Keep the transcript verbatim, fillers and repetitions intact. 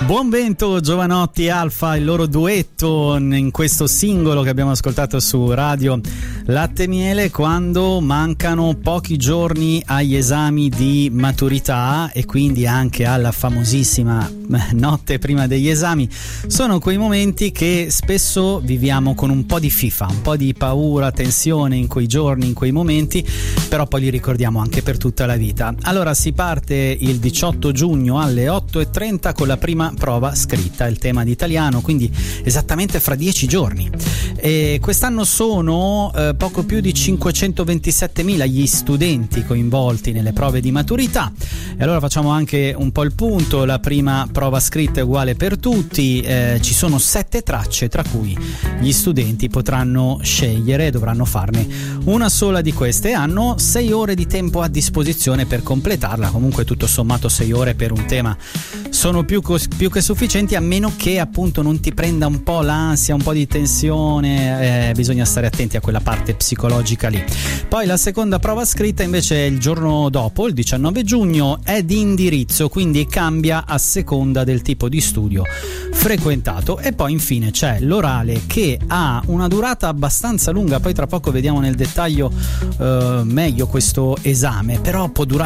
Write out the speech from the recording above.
Buon vento Giovanotti Alfa, il loro duetto in questo singolo che abbiamo ascoltato su Radio Latte Miele, quando mancano pochi giorni agli esami di maturità e quindi anche alla famosissima notte prima degli esami. Sono quei momenti che spesso viviamo con un po' di fifa, un po' di paura, tensione in quei giorni, in quei momenti, però poi li ricordiamo anche per tutta la vita. Allora si parte il diciotto giugno alle otto e trenta con la prima prova scritta, il tema di italiano, quindi esattamente fra dieci giorni. E quest'anno sono eh, poco più di cinquecentoventisettemila gli studenti coinvolti nelle prove di maturità, e allora facciamo anche un po' il punto. La prima prova scritta è uguale per tutti, eh, ci sono sette tracce tra cui gli studenti potranno scegliere, dovranno farne una sola di queste, hanno sei ore di tempo a disposizione per completarla. Comunque tutto sommato sei ore per un tema sono più, cos- più che sufficienti, a meno che appunto non ti prenda un po' l'ansia, un po' di tensione, eh, bisogna stare attenti a quella parte psicologica lì. Poi la seconda prova scritta invece è il giorno dopo, il diciannove giugno, è di indirizzo, quindi cambia a seconda del tipo di studio frequentato. E poi infine c'è l'orale, che ha una durata abbastanza lunga, poi tra poco vediamo nel dettaglio eh, meglio questo esame, però può durare